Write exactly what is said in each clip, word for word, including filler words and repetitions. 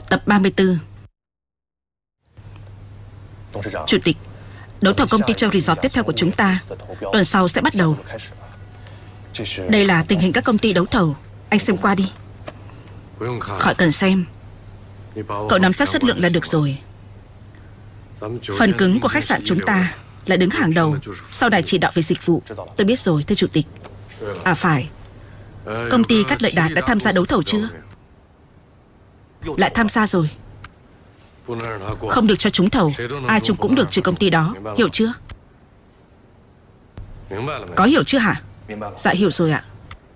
Tập ba mươi tư. Chủ tịch, đấu thầu công ty Châu Resort tiếp theo của chúng ta tuần sau sẽ bắt đầu. Đây là tình hình các công ty đấu thầu. Anh xem qua đi. Khỏi cần xem. Cậu nắm chắc chất lượng là được rồi. Phần cứng của khách sạn chúng ta là đứng hàng đầu, sau này chỉ đạo về dịch vụ. Tôi biết rồi, thưa Chủ tịch. À phải, công ty Cát Lợi Đạt đã tham gia đấu thầu chưa? Lại tham gia rồi. Không được cho trúng thầu. Ai trúng cũng được trừ công ty đó. Hiểu chưa? Có hiểu chưa hả? Dạ hiểu rồi ạ.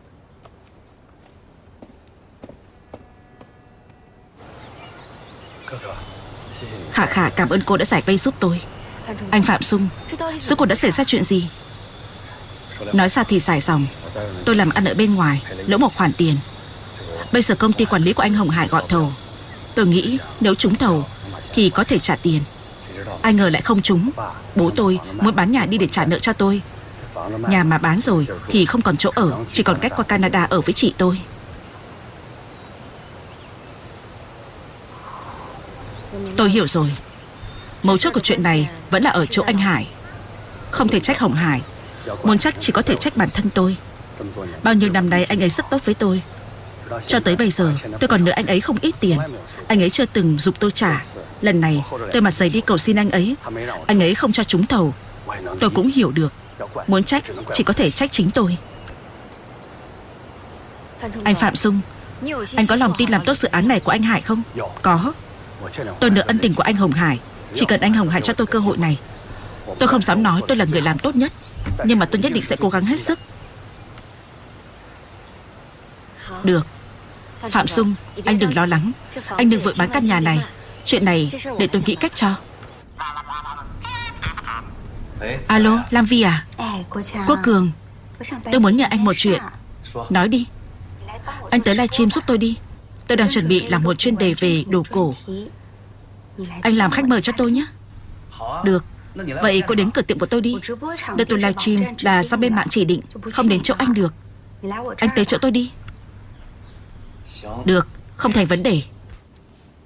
Khả Khả, cảm ơn cô đã giải vây giúp tôi. Anh Phạm Sung, rốt cuộc đã xảy ra chuyện gì? Nói ra thì dài dòng. Tôi làm ăn ở bên ngoài, lỗ một khoản tiền. Bây giờ công ty quản lý của anh Hồng Hải gọi thầu. Tôi nghĩ nếu trúng thầu thì có thể trả tiền. Ai ngờ lại không trúng. Bố tôi muốn bán nhà đi để trả nợ cho tôi. Nhà mà bán rồi thì không còn chỗ ở, chỉ còn cách qua Canada ở với chị tôi. Tôi hiểu rồi. Mấu chốt của chuyện này vẫn là ở chỗ anh Hải. Không thể trách Hồng Hải. Muốn trách chỉ có thể trách bản thân tôi. Bao nhiêu năm nay anh ấy rất tốt với tôi. Cho tới bây giờ tôi còn nợ anh ấy không ít tiền. Anh ấy chưa từng giục tôi trả. Lần này tôi mặt dày đi cầu xin anh ấy. Anh ấy không cho trúng thầu. Tôi cũng hiểu được. Muốn trách chỉ có thể trách chính tôi. Anh Phạm Sung, anh có lòng tin làm tốt dự án này của anh Hải không? Có. Tôi nợ ân tình của anh Hồng Hải. Chỉ cần anh Hồng Hải cho tôi cơ hội này. Tôi không dám nói tôi là người làm tốt nhất, nhưng mà tôi nhất định sẽ cố gắng hết sức. Được. Phạm Sung, anh đừng lo lắng. Anh đừng vội bán căn nhà này. Chuyện này để tôi nghĩ cách cho. Alo, Lam Vi à? Quốc Cường, tôi muốn nhờ anh một chuyện. Nói đi. Anh tới livestream giúp tôi đi. Tôi đang chuẩn bị làm một chuyên đề về đồ cổ. Anh làm khách mời cho tôi nhé. Được. Vậy cô đến cửa tiệm của tôi đi. Nơi tôi livestream là do bên mạng chỉ định, không đến chỗ anh được. Anh tới chỗ tôi đi. Được, không thành vấn đề.